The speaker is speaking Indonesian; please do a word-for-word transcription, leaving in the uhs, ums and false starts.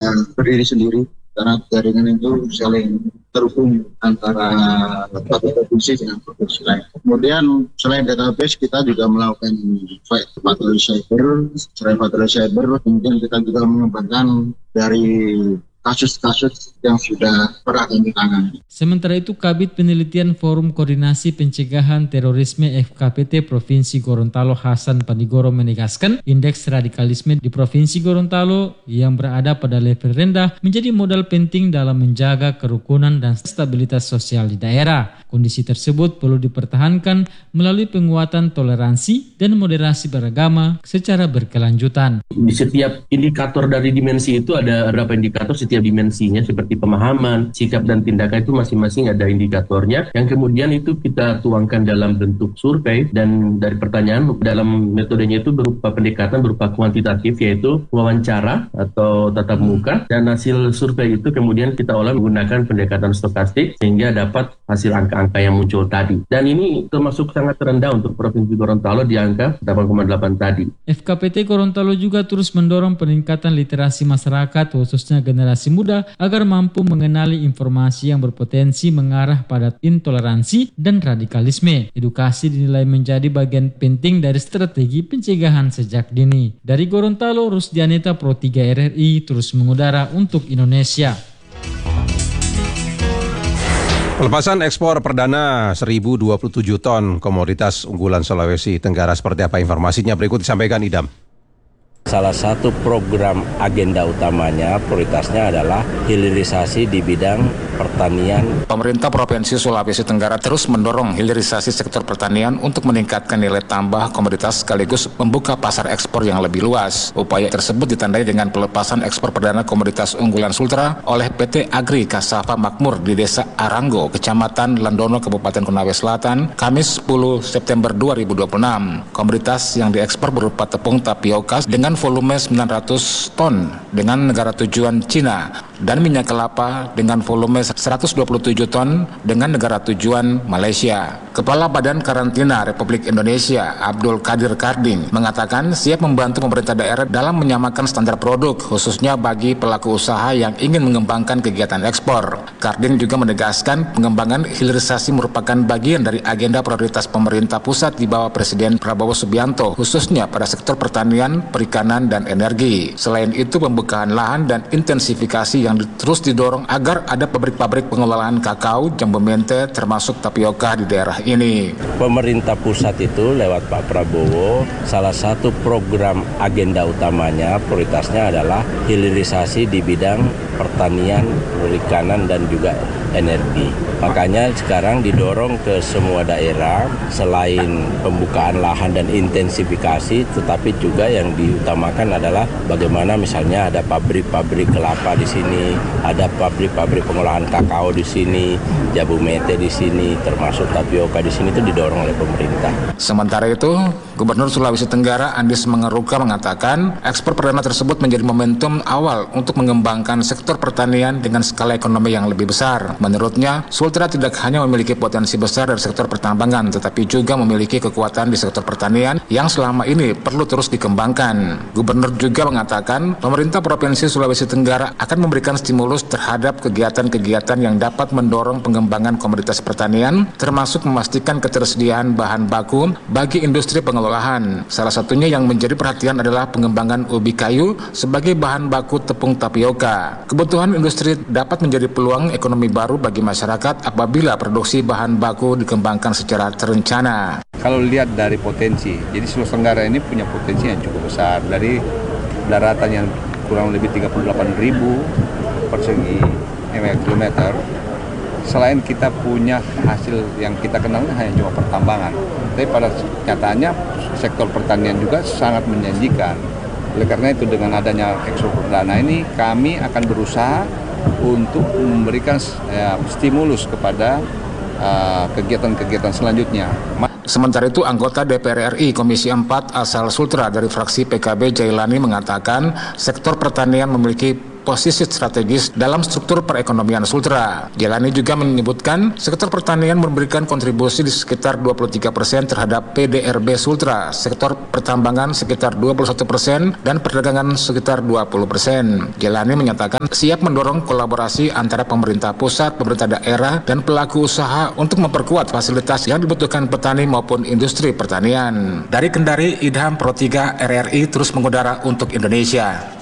berdiri sendiri karena jaringan itu saling terhubung antara satu provinsi dengan provinsi lain. Kemudian selain database kita juga melakukan patroli cyber, selain patroli cyber kemudian kita juga mengembangkan dari kasus-kasus yang sudah pernah kami tangani. Sementara itu, Kabid Penelitian Forum Koordinasi Pencegahan Terorisme F K P T Provinsi Gorontalo Hasan Panigoro menegaskan indeks radikalisme di Provinsi Gorontalo yang berada pada level rendah menjadi modal penting dalam menjaga kerukunan dan stabilitas sosial di daerah. Kondisi tersebut perlu dipertahankan melalui penguatan toleransi dan moderasi beragama secara berkelanjutan. Di setiap indikator dari dimensi itu ada beberapa indikator setiap dimensinya seperti pemahaman, sikap dan tindakan itu masing-masing ada indikatornya yang kemudian itu kita tuangkan dalam bentuk survei dan dari pertanyaan dalam metodenya itu berupa pendekatan berupa kuantitatif yaitu wawancara atau tatap muka dan hasil survei itu kemudian kita olah menggunakan pendekatan stokastik sehingga dapat hasil angka-angka yang muncul tadi. Dan ini termasuk sangat rendah untuk Provinsi Gorontalo di angka delapan koma delapan tadi. F K P T Gorontalo juga terus mendorong peningkatan literasi masyarakat khususnya generasi muda agar mampu mengenali informasi yang berpotensi mengarah pada intoleransi dan radikalisme. Edukasi dinilai menjadi bagian penting dari strategi pencegahan sejak dini. Dari Gorontalo, Rusdianeta Pro tiga R R I terus mengudara untuk Indonesia. Pelepasan ekspor perdana seribu dua puluh tujuh ton komoditas unggulan Sulawesi Tenggara seperti apa informasinya berikut disampaikan Idam. Salah satu program agenda utamanya, prioritasnya adalah hilirisasi di bidang pertanian. Pemerintah Provinsi Sulawesi Tenggara terus mendorong hilirisasi sektor pertanian untuk meningkatkan nilai tambah komoditas sekaligus membuka pasar ekspor yang lebih luas. Upaya tersebut ditandai dengan pelepasan ekspor perdana komoditas unggulan Sultra oleh P T Agri Kasava Makmur di Desa Aranggo, Kecamatan Landono, Kabupaten Konawe Selatan, Kamis sepuluh September dua ribu dua puluh enam. Komoditas yang diekspor berupa tepung tapioka dengan volume sembilan ratus ton dengan negara tujuan Cina dan minyak kelapa dengan volume seratus dua puluh tujuh ton dengan negara tujuan Malaysia. Kepala Badan Karantina Republik Indonesia Abdul Qadir Karding mengatakan siap membantu pemerintah daerah dalam menyamakan standar produk khususnya bagi pelaku usaha yang ingin mengembangkan kegiatan ekspor. Karding juga menegaskan pengembangan hilirisasi merupakan bagian dari agenda prioritas pemerintah pusat di bawah Presiden Prabowo Subianto khususnya pada sektor pertanian, perikanan, dan energi. Selain itu, pembukaan lahan dan intensifikasi yang terus didorong agar ada pabrik-pabrik pengelolaan kakao, jambu mente, termasuk tapioka di daerah ini. Pemerintah pusat itu lewat Pak Prabowo, salah satu program agenda utamanya, prioritasnya adalah hilirisasi di bidang pertanian, perikanan, dan juga energi. Makanya sekarang didorong ke semua daerah, selain pembukaan lahan dan intensifikasi, tetapi juga yang diutamakan adalah bagaimana misalnya ada pabrik-pabrik kelapa di sini, ada pabrik-pabrik pengolahan kakao di sini, jambu mete di sini, termasuk tapioka di sini itu didorong oleh pemerintah. Sementara itu, Gubernur Sulawesi Tenggara Andis Mengeruka mengatakan ekspor perdana tersebut menjadi momentum awal untuk mengembangkan sektor pertanian dengan skala ekonomi yang lebih besar. Menurutnya, Sultra tidak hanya memiliki potensi besar dari sektor pertambangan, tetapi juga memiliki kekuatan di sektor pertanian yang selama ini perlu terus dikembangkan. Gubernur juga mengatakan pemerintah Provinsi Sulawesi Tenggara akan memberikan stimulus terhadap kegiatan-kegiatan yang dapat mendorong pengembangan komoditas pertanian, termasuk memastikan ketersediaan bahan baku bagi industri pengolahan. Salah satunya yang menjadi perhatian adalah pengembangan ubi kayu sebagai bahan baku tepung tapioka. Kebutuhan industri dapat menjadi peluang ekonomi baru bagi masyarakat apabila produksi bahan baku dikembangkan secara terencana. Kalau lihat dari potensi, jadi Sulawesi Tenggara ini punya potensi yang cukup besar. Dari daratan yang kurang lebih tiga puluh delapan ribu persegi kilometer, selain kita punya hasil yang kita kenal hanya cuma pertambangan, tapi pada nyatanya sektor pertanian juga sangat menjanjikan. Oleh karena itu dengan adanya ekspor perdana ini kami akan berusaha untuk memberikan ya, stimulus kepada uh, kegiatan-kegiatan selanjutnya. Sementara itu, anggota D P R R I Komisi empat asal Sultra dari fraksi P K B Jailani mengatakan sektor pertanian memiliki posisi strategis dalam struktur perekonomian Sultra. Jelani juga menyebutkan sektor pertanian memberikan kontribusi di sekitar dua puluh tiga persen terhadap P D R B Sultra, sektor pertambangan sekitar dua puluh satu persen, dan perdagangan sekitar dua puluh persen. Jelani menyatakan siap mendorong kolaborasi antara pemerintah pusat, pemerintah daerah, dan pelaku usaha untuk memperkuat fasilitas yang dibutuhkan petani maupun industri pertanian. Dari Kendari, Idham Pro tiga R R I terus mengudara untuk Indonesia.